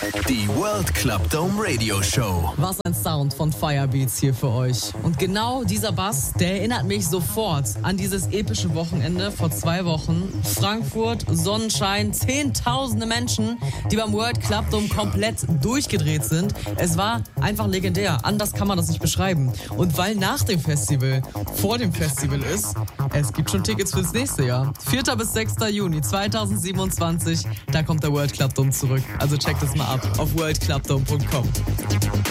Die World Club Dome Radio Show. Was ein Sound von Firebeats hier für euch. Und genau dieser Bass, der erinnert mich sofort an dieses epische Wochenende vor 2 Wochen. Frankfurt, Sonnenschein, zehntausende Menschen, die beim World Club Dome komplett durchgedreht sind. Es war einfach legendär. Anders kann man das nicht beschreiben. Und weil nach dem Festival vor dem Festival ist, es gibt schon Tickets fürs nächste Jahr. 4. bis 6. Juni 2027, da kommt der World Club Dome zurück. Also checkt es mal ab auf worldclubdome.com.